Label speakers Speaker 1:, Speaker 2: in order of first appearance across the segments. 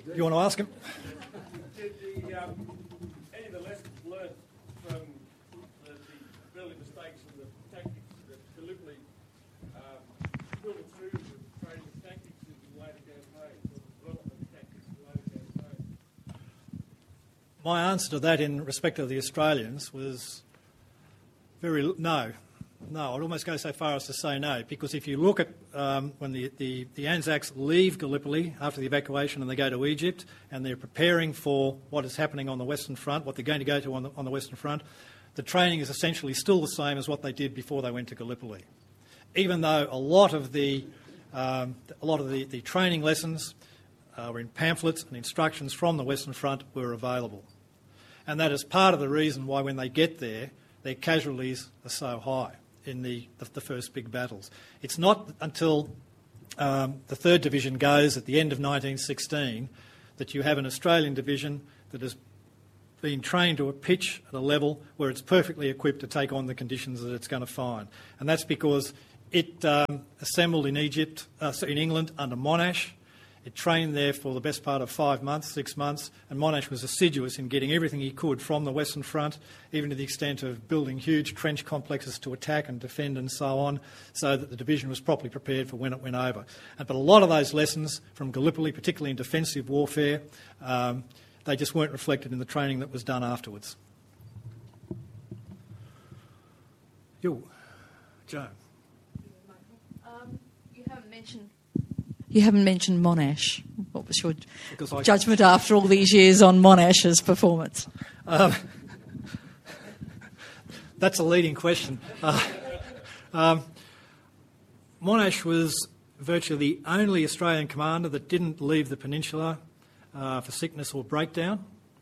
Speaker 1: You want to ask him?
Speaker 2: Did any of the lessons learned from the early mistakes and the tactics that Gallipoli filtered through the training tactics in later campaigns, or the development tactics in later campaigns?
Speaker 1: My answer to that in respect of the Australians was no. No, I'd almost go so far as to say no, because if you look at when the Anzacs leave Gallipoli after the evacuation and they go to Egypt and they're preparing for what is happening on the Western Front, what they're going to go to on the Western Front, the training is essentially still the same as what they did before they went to Gallipoli. Even though a lot of the training lessons were in pamphlets and instructions from the Western Front were available. And that is part of the reason why when they get there, their casualties are so high in the first big battles. It's not until the 3rd Division goes at the end of 1916 that you have an Australian division that has been trained to a pitch at a level where it's perfectly equipped to take on the conditions that it's going to find. And that's because it assembled in England under Monash. It trained there for the best part of 5 months, 6 months, and Monash was assiduous in getting everything he could from the Western Front, even to the extent of building huge trench complexes to attack and defend and so on, so that the division was properly prepared for when it went over. But a lot of those lessons from Gallipoli, particularly in defensive warfare, they just weren't reflected in the training that was done afterwards. Joe.
Speaker 3: You haven't mentioned Monash. What was your judgment after all these years on Monash's performance?
Speaker 1: That's a leading question. Monash was virtually the only Australian commander that didn't leave the peninsula for sickness or breakdown.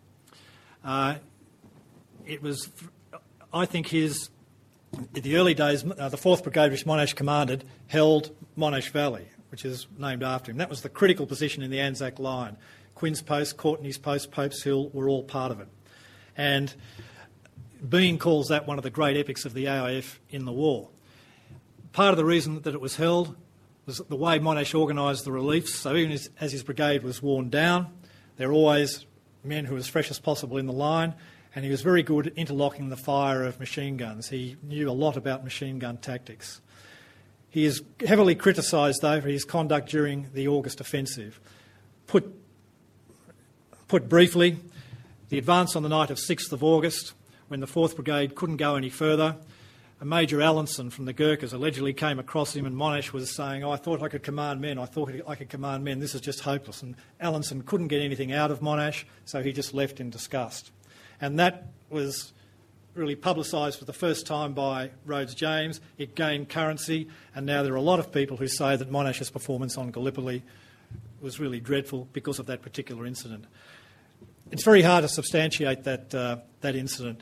Speaker 1: It was, I think, in the early days, the 4th Brigade, which Monash commanded, held Monash Valley, which is named after him. That was the critical position in the Anzac line. Quinn's Post, Courtney's Post, Pope's Hill were all part of it. And Bean calls that one of the great epics of the AIF in the war. Part of the reason that it was held was the way Monash organised the reliefs. So even as his brigade was worn down, there were always men who were as fresh as possible in the line, and he was very good at interlocking the fire of machine guns. He knew a lot about machine gun tactics. He is heavily criticised, though, for his conduct during the August offensive. Put briefly, the advance on the night of 6th of August, when the 4th Brigade couldn't go any further, a Major Allinson from the Gurkhas allegedly came across him, and Monash was saying, I thought I could command men, this is just hopeless. And Allinson couldn't get anything out of Monash, so he just left in disgust. And that was really publicised for the first time by Rhodes James. It gained currency, and now there are a lot of people who say that Monash's performance on Gallipoli was really dreadful because of that particular incident. It's very hard to substantiate that incident.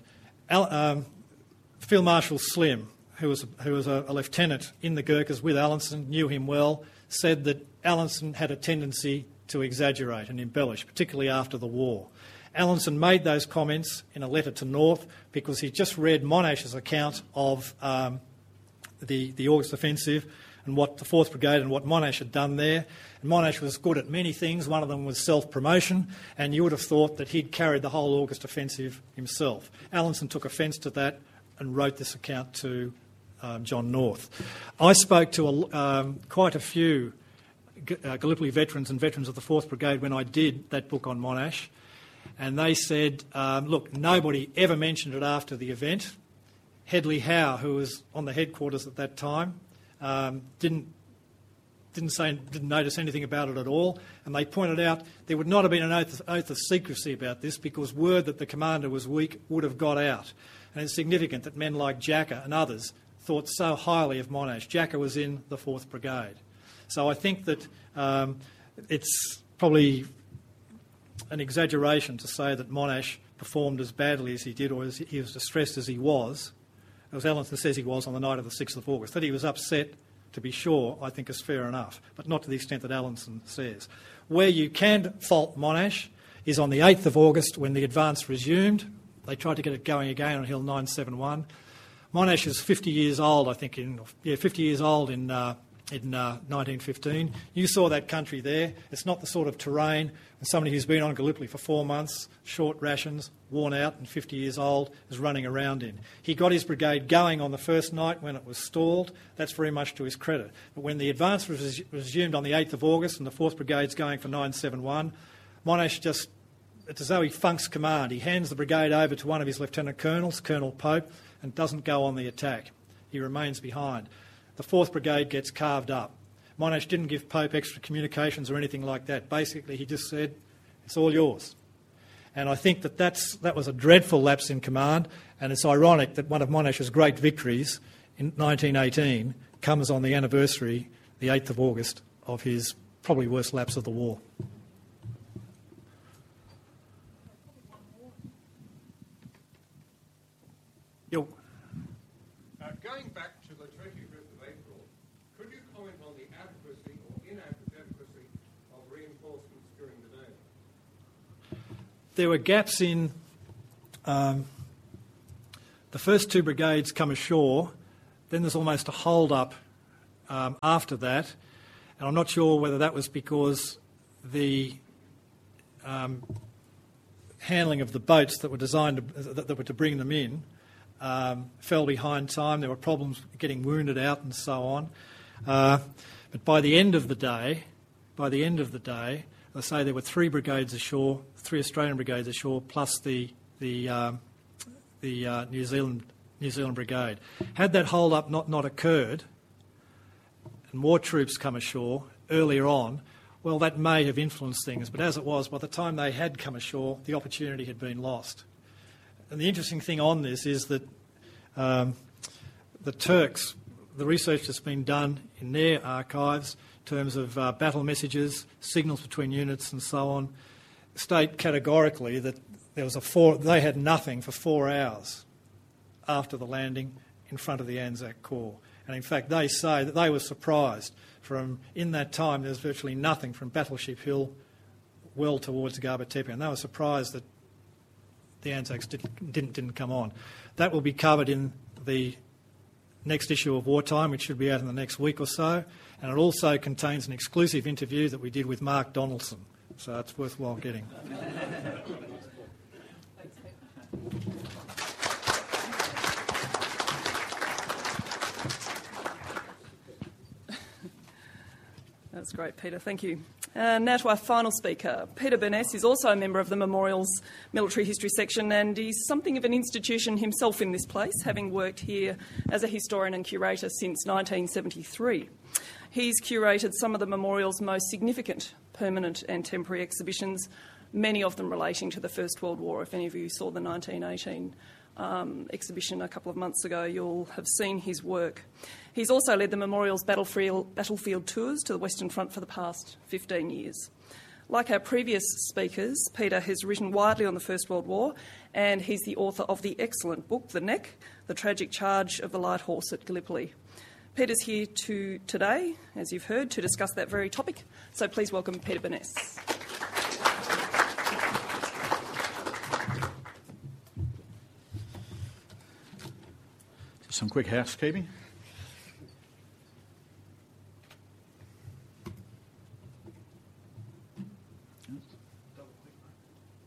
Speaker 1: Field Marshal Slim, who was a lieutenant in the Gurkhas with Allinson, knew him well, said that Allinson had a tendency to exaggerate and embellish, particularly after the war. Allinson made those comments in a letter to North because he just read Monash's account of the August offensive and what the 4th Brigade and what Monash had done there. And Monash was good at many things. One of them was self-promotion, and you would have thought that he'd carried the whole August offensive himself. Allinson took offence to that and wrote this account to John North. I spoke to quite a few Gallipoli veterans and veterans of the 4th Brigade when I did that book on Monash. And they said, look, nobody ever mentioned it after the event. Hedley Howe, who was on the headquarters at that time, didn't notice anything about it at all. And they pointed out there would not have been an oath of secrecy about this because word that the commander was weak would have got out. And it's significant that men like Jacka and others thought so highly of Monash. Jacka was in the 4th Brigade. So I think that it's probably an exaggeration to say that Monash performed as badly as he did or as he was distressed as he was, as Allinson says he was on the night of the 6th of August. That he was upset, to be sure, I think is fair enough, but not to the extent that Allinson says. Where you can fault Monash is on the 8th of August when the advance resumed. They tried to get it going again on Hill 971. Monash is 50 years old, I think, 50 years old in in 1915. You saw that country there. It's not the sort of terrain when somebody who's been on Gallipoli for 4 months, short rations, worn out and 50 years old, is running around in. He got his brigade going on the first night when it was stalled. That's very much to his credit. But when the advance was resumed on the 8th of August and the 4th Brigade's going for 971, Monash just, it's as though he funks command. He hands the brigade over to one of his lieutenant colonels, Colonel Pope, and doesn't go on the attack. He remains behind. The 4th Brigade gets carved up. Monash didn't give Pope extra communications or anything like that. Basically, he just said, it's all yours. And I think that was a dreadful lapse in command, and it's ironic that one of Monash's great victories in 1918 comes on the anniversary, the 8th of August, of his probably worst lapse of the war. Yo.
Speaker 2: Going back to the 25th of April, could you comment on the adequacy or inadequacy of reinforcements during the day?
Speaker 1: There were gaps in the first 2 brigades come ashore, then there's almost a hold-up after that, and I'm not sure whether that was because the handling of the boats that were designed that were to bring them in fell behind time. There were problems getting wounded out and so on. But by the end of the day, I say there were 3 brigades ashore, 3 Australian brigades ashore, plus the New Zealand brigade. Had that hold-up not occurred, and more troops come ashore earlier on, well, that may have influenced things. But as it was, by the time they had come ashore, the opportunity had been lost. And the interesting thing on this is that the Turks, the research that's been done in their archives in terms of battle messages, signals between units and so on, state categorically that they had nothing for 4 hours after the landing in front of the Anzac Corps. And in fact, they say that they were surprised. In that time, there's virtually nothing from Battleship Hill well towards Gaba Tepe, and they were surprised that the Anzacs didn't come on. That will be covered in the next issue of Wartime, which should be out in the next week or so, and it also contains an exclusive interview that we did with Mark Donaldson, so it's worthwhile getting.
Speaker 4: That's great, Peter. Thank you. Now to our final speaker. Peter Burness is also a member of the Memorial's Military History section, and he's something of an institution himself in this place, having worked here as a historian and curator since 1973. He's curated some of the Memorial's most significant permanent and temporary exhibitions, many of them relating to the First World War. If any of you saw the 1918 exhibition a couple of months ago, you'll have seen his work. He's also led the Memorial's battlefield tours to the Western Front for the past 15 years. Like our previous speakers, Peter has written widely on the First World War, and he's the author of the excellent book, The Neck, The Tragic Charge of the Light Horse at Gallipoli. Peter's here today, as you've heard, to discuss that very topic. So please welcome Peter Burness.
Speaker 5: Some quick housekeeping.